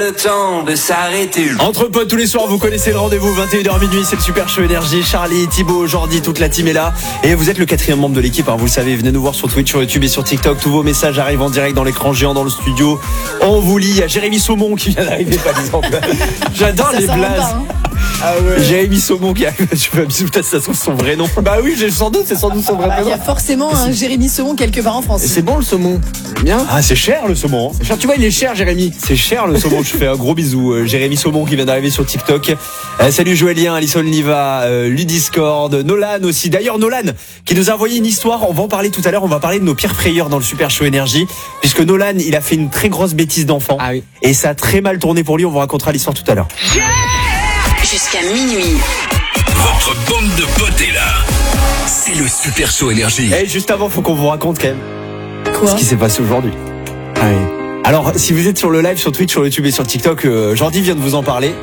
Le temps de s'arrêter. Entre potes tous les soirs, vous connaissez le rendez-vous 21h minuit, c'est le Super Show Énergie. Charlie, Thibaut, Jordi, toute la team est là. Et vous êtes le 4e membre de l'équipe, hein, vous le savez. Venez nous voir sur Twitch, sur YouTube et sur TikTok. Tous vos messages arrivent en direct dans l'écran géant dans le studio. On vous lit. Il y a Jérémy Saumon qui vient d'arriver, par exemple. J'adore les blazes. Ah ouais. Jérémy Saumon qui arrive. Je peux peut-être ça trouve son vrai nom. Bah oui, sans doute, c'est sans doute son vrai prénom. Il y a forcément un Jérémy Saumon quelque part en France. Et c'est bon le saumon. Bien. Ah, c'est cher le saumon. Hein. C'est cher, tu vois, il est cher, Jérémy. C'est cher le saumon. Je fais un gros bisou. Jérémy Saumon qui vient d'arriver sur TikTok. Salut Joëlien, Alison Liva, Ludiscord, Nolan aussi. D'ailleurs, Nolan qui nous a envoyé une histoire. On va en parler tout à l'heure. On va parler de nos pires frayeurs dans le Super Show Énergie. Puisque Nolan, il a fait une très grosse bêtise d'enfant. Ah oui. Et ça a très mal tourné pour lui. On vous racontera l'histoire tout à l'heure. Jusqu'à minuit. Votre bande de potes est là. C'est le Super Show Énergie. Et juste avant, faut qu'on vous raconte quand même Quoi ce qui s'est passé aujourd'hui. Ah oui. Alors, si vous êtes sur le live, sur Twitch, sur YouTube et sur TikTok, Jordi vient de vous en parler.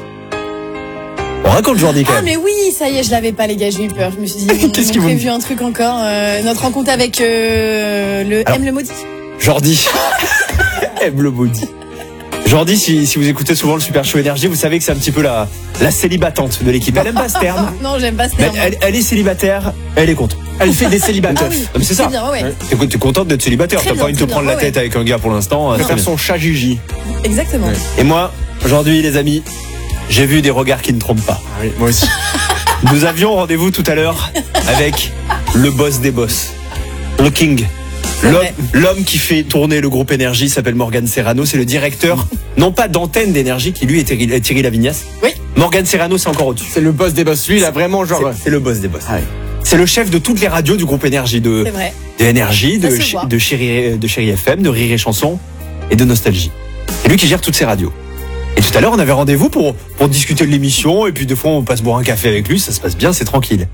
On raconte Jordi quand même. Ah mais oui, ça y est, je l'avais pas les gars, j'ai eu peur. Je me suis dit, Qu'est-ce on a prévu un truc encore. Notre rencontre avec le M le maudit. Jordi. M le maudit. Jordi, si vous écoutez souvent le Super Show Énergie, vous savez que c'est un petit peu la célibatante de l'équipe. Elle aime pas ce terme. Non, j'aime pas ce terme. Elle est célibataire, elle est contente. Elle fait des célibataires. Ah oui, mais c'est ça. bien, ouais. T'es contente d'être célibataire. Très T'as pas envie de te bien, prendre la tête avec un gars pour l'instant. Faire son chat Gigi. Exactement. Ouais. Et moi, aujourd'hui, les amis, j'ai vu des regards qui ne trompent pas. Ah oui, moi aussi. Nous avions rendez-vous tout à l'heure avec le boss des boss, le King. L'homme qui fait tourner le groupe Énergie s'appelle Morgan Serrano. C'est le directeur, non pas d'antenne d'Énergie, qui lui est Thierry Lavignas. Oui. Morgan Serrano, c'est encore au-dessus. C'est le boss des boss. Lui, il a vraiment genre. C'est le boss des boss. Ah oui. C'est le chef de toutes les radios du groupe Énergie, C'est vrai. de Énergie, Ça se voit. de Chéri FM, de Rire et Chanson et de Nostalgie. C'est lui qui gère toutes ces radios. Et tout à l'heure, on avait rendez-vous pour discuter de l'émission. Et puis, des fois, on passe boire un café avec lui. Ça se passe bien, c'est tranquille.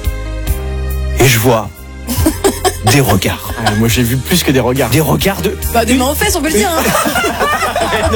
Et je vois des regards. Ah, moi, j'ai vu plus que des regards. Des regards de... Bah des mains aux fesses, on peut le dire. Hein.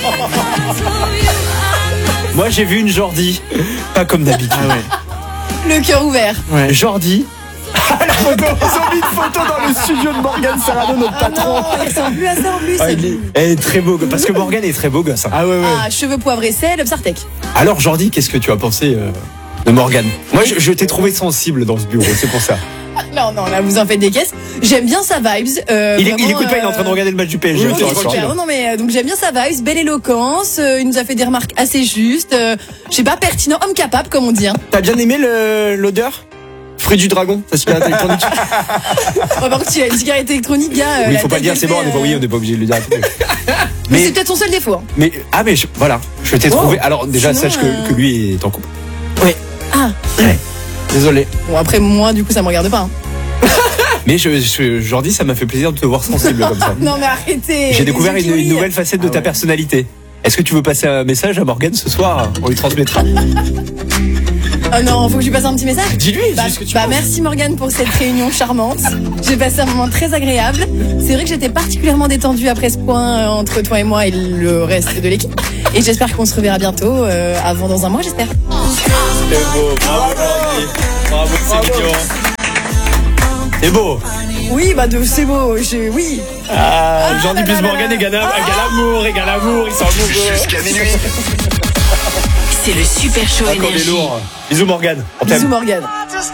Moi, j'ai vu une Jordi. Pas comme d'habitude. Ah ouais. Le cœur ouvert. Ouais. Jordi. La photo. Ils ont mis une photo dans le studio de Morgan Serrano, notre patron. Non, il ressemble plus à ça en plus. Ah, elle est très beau. Parce que Morgan est très beau gosse. Hein. Ah ouais, ouais. Ah, cheveux poivrés, c'est le Psartec. Alors, Jordi, qu'est-ce que tu as pensé de Morgan? Moi, je t'ai trouvé sensible dans ce bureau, c'est pour ça. Non, là, vous en faites des caisses. J'aime bien sa vibes. Il écoute pas, il est en train de regarder le match du PSG. Oui, je te oui, rassure. Super. Non, mais donc j'aime bien sa vibes, belle éloquence. Il nous a fait des remarques assez justes. Je sais pas, pertinent, homme capable, comme on dit. Hein. T'as bien aimé l'odeur? Fruit du dragon, ça cigarette électronique. Par contre, il a une cigarette électronique, gars. Oui, il la faut pas tête dire, qu'elle c'est bon, fait, on n'est pas obligé de le dire. Mais c'est peut-être son seul défaut. Hein. Mais voilà, je t'ai trouvé. Alors déjà, Sinon, sache que lui est en couple. Ah. Ouais. Désolé. Bon, après, moi, du coup, ça me regarde pas. Hein. Mais Jordi, ça m'a fait plaisir de te voir sensible comme ça. Non, mais arrêtez. J'ai découvert Les yeux qui une brillent. nouvelle facette de ta personnalité. Est-ce que tu veux passer un message à Morgan ce soir? On lui transmettra. Oh non, faut que je lui passe un petit message. Dis-lui, Bah, dis ce que tu bah penses. merci Morgane pour cette réunion charmante. J'ai passé un moment très agréable. C'est vrai que j'étais particulièrement détendue après ce point entre toi et moi et le reste de l'équipe. Et j'espère qu'on se reverra bientôt, avant dans un mois, j'espère. C'est beau, bravo Jordi. Bravo, c'est mignon. C'est beau. Oui, bah c'est beau, oui. Jordi plus Morgan égale amour, ils sont amoureux. Jusqu'à minuit. C'est le Super Show Encore des Énergie. lourds. Bisous Morgan. On t'aime. Bisous Morgane.